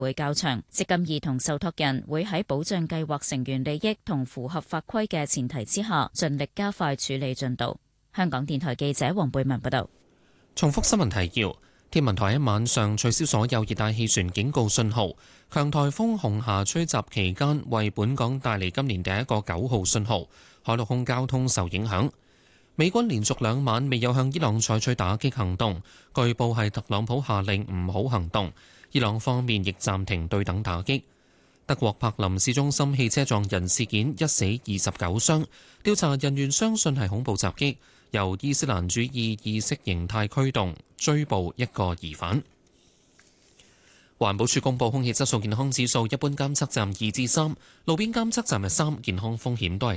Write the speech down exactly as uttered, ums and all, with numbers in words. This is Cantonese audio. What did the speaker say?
會較長，積金易同受託人會喺保障計劃成員利益同符合法規嘅前提之下，盡力加快處理進度。香港電台記者黃貝文報道。 重複新聞提要：天文台喺晚上取消所有熱帶氣旋警告信號，強颱風紅霞吹襲期間，為本港帶嚟今年第一個九號信號，海陸空交通受影響。美軍連續兩晚未有向伊朗採取打擊行動，據報係特朗普下令唔好行動。伊朗方面亦暫停對等打擊。德國柏林市中心汽車撞人事件一死二十九傷，調查人員相信係恐怖襲擊，由伊斯蘭主義意識形態驅動，追捕一個疑犯。環保署公布空氣質素健康指數，一般監測站二至三，路邊監測站係三，健康風險都係